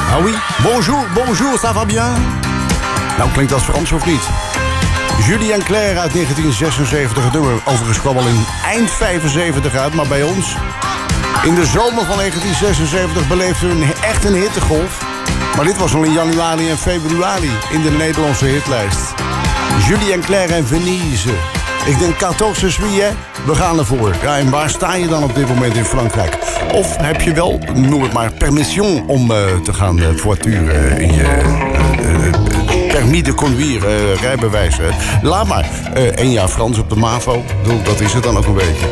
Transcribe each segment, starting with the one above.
Ah oui, bonjour, bonjour, ça va bien? Nou, klinkt dat Frans of niet? Julie en Claire uit 1976. Het nummer overigens kwam al in eind 75 uit, maar bij ons in de zomer van 1976 beleefden we echt een hittegolf. Maar dit was al in januari en februari in de Nederlandse hitlijst. Julie en Claire en Venise. Ik denk 14 juillet, we gaan ervoor. Ja, en waar sta je dan op dit moment in Frankrijk? Of heb je wel, noem het maar, permission om te gaan voituren in je permis de conduire, rijbewijs. Laat maar. 1 jaar Frans op de MAVO, dat is het dan ook een beetje.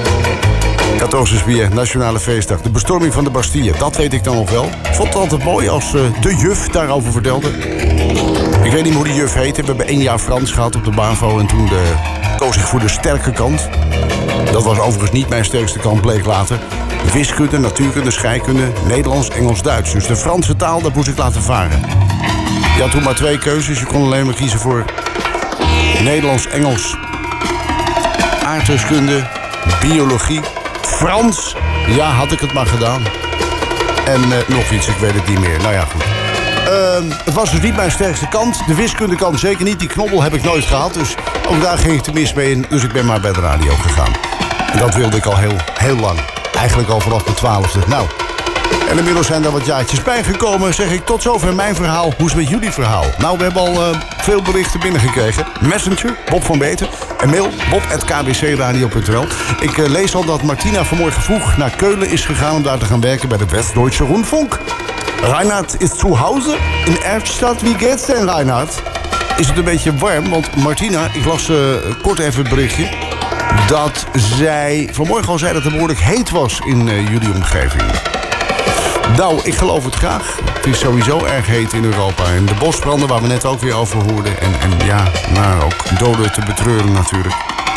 14 juillet, Nationale Feestdag. De bestorming van de Bastille, dat weet ik dan nog wel. Ik vond het altijd mooi als de juf daarover vertelde. Ik weet niet hoe die juf heette. We hebben 1 jaar Frans gehad op de MAVO en toen koos ik voor de sterke kant. Dat was overigens niet mijn sterkste kant, bleek later. Wiskunde, natuurkunde, scheikunde, Nederlands, Engels, Duits. Dus de Franse taal, dat moest ik laten varen. Je had toen maar 2 keuzes. Je kon alleen maar kiezen voor Nederlands, Engels, aardrijkskunde, biologie, Frans. Ja, had ik het maar gedaan. En nog iets, ik weet het niet meer. Nou ja, goed. Het was dus niet mijn sterkste kant. De wiskundekant zeker niet. Die knobbel heb ik nooit gehad. Dus ook daar ging ik te mis mee in. Dus ik ben maar bij de radio gegaan. En dat wilde ik al heel lang. Eigenlijk al vanaf mijn 12e. Nou, en inmiddels zijn er wat jaartjes bijgekomen. Zeg ik tot zover mijn verhaal. Hoe is het met jullie verhaal? Nou, we hebben al veel berichten binnengekregen. Messenger, Bob van Beeten. En mail, bob@kbcradio.nl. Ik lees al dat Martina vanmorgen vroeg naar Keulen is gegaan om daar te gaan werken bij de Westdeutsche Rundfunk. Reinhard is zu Hause in Erftstadt. Wie geht's denn, Reinhard? Is het een beetje warm? Want Martina, ik las kort even het berichtje dat zij vanmorgen al zei dat het behoorlijk heet was in jullie omgeving. Nou, ik geloof het graag. Het is sowieso erg heet in Europa. En de bosbranden waar we net ook weer over hoorden. En ja, nou, ook doden te betreuren natuurlijk.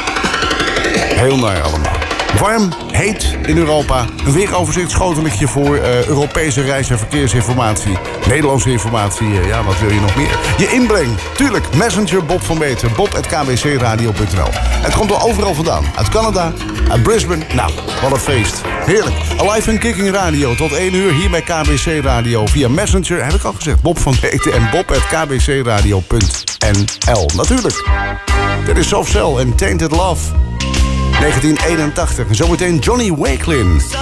Heel naar allemaal. Warm, heet in Europa. Een weeroverzicht schoteltje voor Europese reis- en verkeersinformatie. Nederlandse informatie, ja, wat wil je nog meer? Je inbreng, tuurlijk, Messenger, Bob van Beeten. Bob@kbcradio.nl. Het komt er overal vandaan. Uit Canada, uit Brisbane. Nou, wat een feest. Heerlijk. Alive and Kicking Radio. Tot 1 uur hier bij KBC Radio. Via Messenger, heb ik al gezegd, Bob van Beeten. En bob@kbcradio.nl. Natuurlijk. Dit is Soft Cell en Tainted Love. 1981. En zometeen Johnny Wakelin.